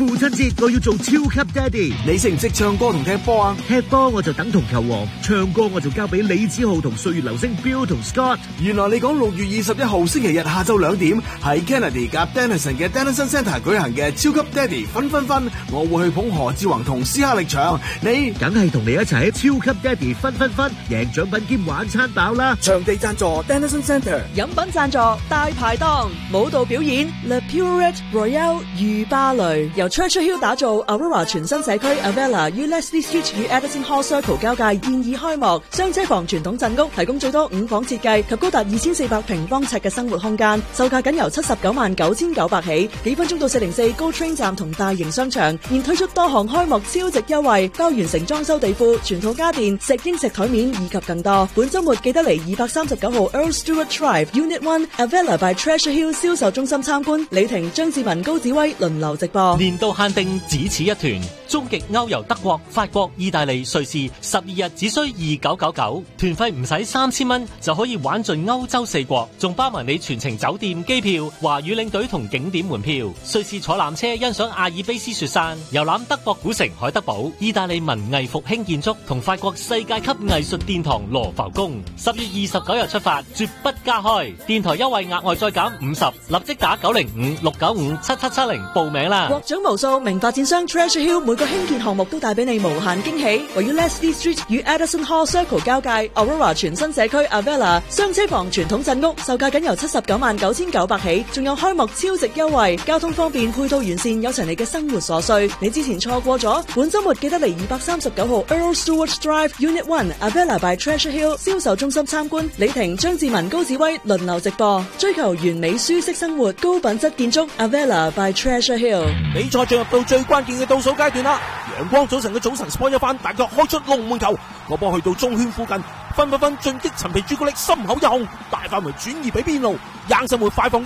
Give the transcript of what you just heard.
父親節我要做超級爹哋。 你識唔識唱歌同踢波啊？ 踢波我就等同球王，唱歌我就交俾李子浩同歲月流星 Bill 同 Scott。 原來你講6月21號星期日下晝2點喺 Kennedy 夾 Denison 嘅 Denison Centre 舉行嘅超級爹哋分分分，我會去捧何志宏同斯克力場，你梗係同你一齊喺超級爹哋分分分，贏獎品兼玩餐飽啦！ 場地贊助 Denison Centre， 飲品贊助大排檔，舞蹈表演 Le Purette Royale 御芭蕾，由 Churchill Hill 打造 Aurora 全新社區 Avella 於 Leslie Street 與 Edison Hall Circle 交界現已開幕，雙車房傳統鎮屋提供最多5房設計及高達2400平方尺嘅生活空間，售價僅由799900起，幾分鐘到404 GO Train 站同大型商場，現推出多項開幕超值優惠，包完成裝修地庫、全套家電、石英石台面以及更多。本週末記得嚟239號 Earl Stewart Drive Unit 1 Avella by Treasure Hill 銷售中心參觀，李婷、張志文、高子威輪流直播。 年度限定只此一團，終極歐遊德國、法國、意大利、瑞士，12日只需2999，團費唔使3000蚊就可以玩盡歐洲4國，仲包埋你全程酒店、機票、華語領隊同景點門票。瑞士坐纜車欣賞阿爾卑斯雪山，遊覽德國古城海德堡，意大利文藝復興建築同法國世界級藝術殿堂羅浮宮。10月29日出發，絕不加開。電台優惠額外再減50，立即打905-695-7770報名啦！ 獲獎無數，名發展商 Treasure Hill 每個興建項目都帶俾你無限驚喜。位於 Leslie Street 與 Edison Hall Circle 交界 Aurora 全新社區 Avella 雙車房傳統鎮屋，售價僅由799900起，仲有開幕超值優惠，交通方便，配套完善，有齊你嘅生活所需。你之前錯過咗，本週末記得嚟239號 Earl Stewart Drive Unit 1 Avella by Treasure Hill 銷售中心參觀，李婷、張志文、高子威輪流直播，追求完美舒適生活，高品質建築 Avella by Treasure Hill。 比賽進入到最關鍵嘅倒數階段啦！陽光早晨嘅早晨 Sport 一番大腳開出龍門球，個波去到中圈附近，分進擊陳皮朱古力心口一控，大範圍轉移俾邊路，硬身會快放。